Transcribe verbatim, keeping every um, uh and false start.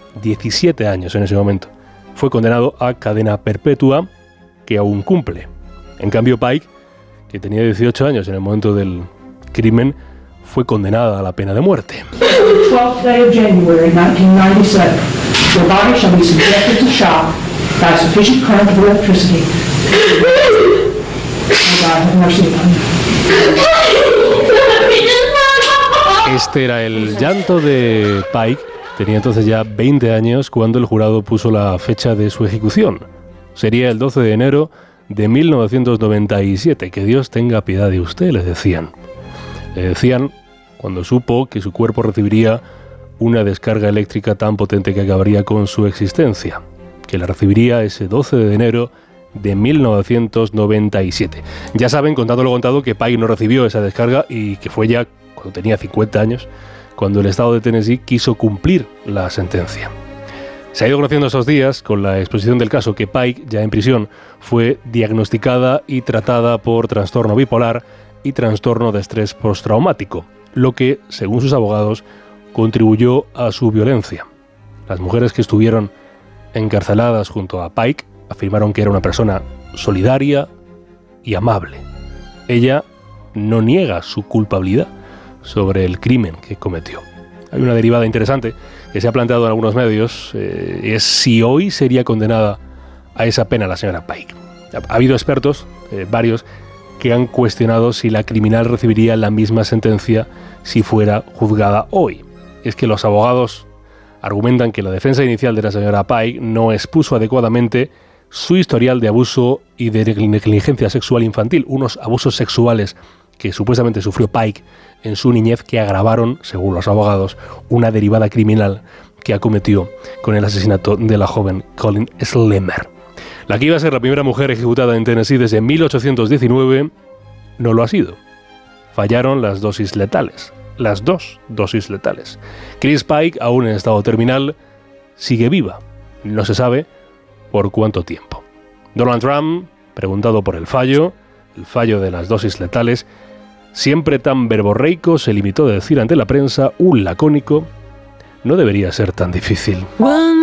diecisiete años en ese momento. Fue condenado a cadena perpetua que aún cumple. En cambio, Pike, que tenía dieciocho años en el momento del crimen, fue condenada a la pena de muerte. twelfth day of January nineteen ninety-seven, your body shall be subjected to shock by sufficient current of electricity. May God have mercy upon you. Este era el llanto de Pike. Tenía entonces ya veinte años cuando el jurado puso la fecha de su ejecución. Sería el doce de enero de mil novecientos noventa y siete. Que Dios tenga piedad de usted, le decían. Le decían cuando supo que su cuerpo recibiría una descarga eléctrica tan potente que acabaría con su existencia, que la recibiría ese doce de enero de mil novecientos noventa y siete. Ya saben, contando lo contado, que Pike no recibió esa descarga y que fue ya cuando tenía cincuenta años, cuando el estado de Tennessee quiso cumplir la sentencia. Se ha ido conociendo estos días, con la exposición del caso, que Pike, ya en prisión, fue diagnosticada y tratada por trastorno bipolar y trastorno de estrés postraumático, lo que, según sus abogados, contribuyó a su violencia. Las mujeres que estuvieron encarceladas junto a Pike afirmaron que era una persona solidaria y amable. Ella no niega su culpabilidad sobre el crimen que cometió. Hay una derivada interesante que se ha planteado en algunos medios, eh, es si hoy sería condenada a esa pena la señora Pike. Ha habido expertos, eh, varios, que han cuestionado si la criminal recibiría la misma sentencia si fuera juzgada hoy. Es que los abogados argumentan que la defensa inicial de la señora Pike no expuso adecuadamente su historial de abuso y de negligencia sexual infantil, unos abusos sexuales que supuestamente sufrió Pike en su niñez que agravaron, según los abogados, una derivada criminal que acometió con el asesinato de la joven Colleen Slemmer. La que iba a ser la primera mujer ejecutada en Tennessee desde mil ochocientos diecinueve no lo ha sido. Fallaron las dosis letales, las dos dosis letales. Chris Pike, aún en estado terminal, sigue viva. No se sabe por cuánto tiempo. Donald Trump, preguntado por el fallo, el fallo de las dosis letales, siempre tan verborreico, se limitó a decir ante la prensa un lacónico: no debería ser tan difícil.